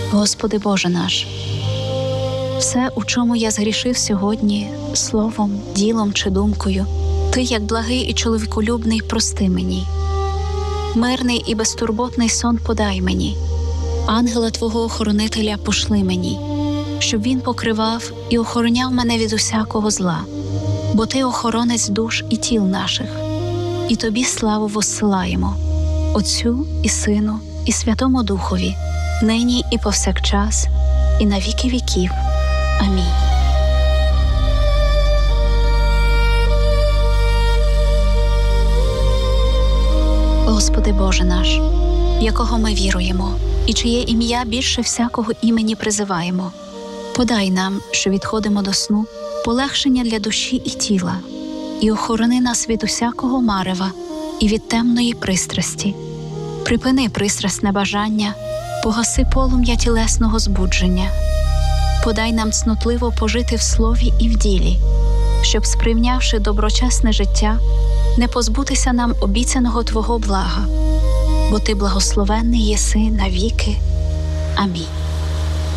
Господи Боже наш, все, у чому я згрішив сьогодні, словом, ділом чи думкою, Ти, як благий і чоловіколюбний, прости мені. Мирний і безтурботний сон подай мені. Ангела Твого охоронителя пошли мені, щоб він покривав і охороняв мене від усякого зла, бо Ти охоронець душ і тіл наших. І Тобі славу воссилаємо, Отцю і Сину і Святому Духові, нині і повсякчас, і на віки віків. Амінь. Господи Боже наш, в якого ми віруємо, і чиє ім'я більше всякого імені призиваємо, подай нам, що відходимо до сну, полегшення для душі і тіла, і охорони нас від усякого марева і від темної пристрасті. Припини пристрасне бажання, погаси полум'я тілесного збудження. Подай нам цнотливо пожити в слові і в ділі, щоб, сприйнявши доброчесне життя, не позбутися нам обіцяного Твого блага, бо Ти благословенний єси навіки. Амінь.